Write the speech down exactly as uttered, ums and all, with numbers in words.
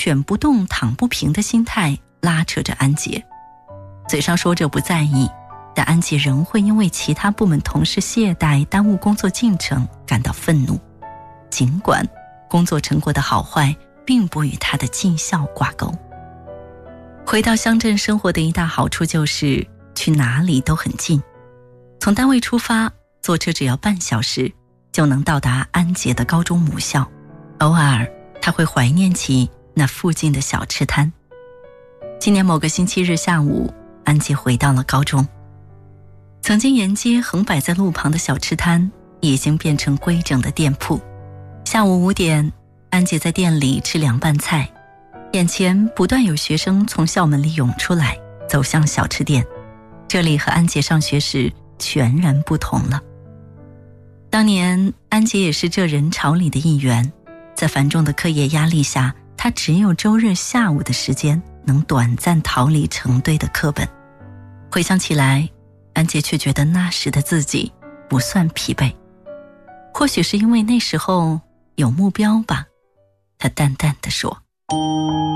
卷不动躺不平的心态拉扯着安杰，嘴上说着不在意，但安杰仍会因为其他部门同事懈怠耽误工作进程感到愤怒，尽管工作成果的好坏并不与他的绩效挂钩。回到乡镇生活的一大好处就是去哪里都很近，从单位出发坐车只要半小时就能到达安杰的高中母校，偶尔他会怀念起那附近的小吃摊。今年某个星期日下午，安杰回到了高中，曾经沿街横摆在路旁的小吃摊已经变成规整的店铺。下午五点，安杰在店里吃凉拌菜，眼前不断有学生从校门里涌出来，走向小吃店。这里和安杰上学时全然不同了。当年安杰也是这人潮里的一员，在繁重的课业压力下，他只有周日下午的时间能短暂逃离成堆的课本。回想起来，安杰却觉得那时的自己不算疲惫，或许是因为那时候有目标吧，他淡淡地说。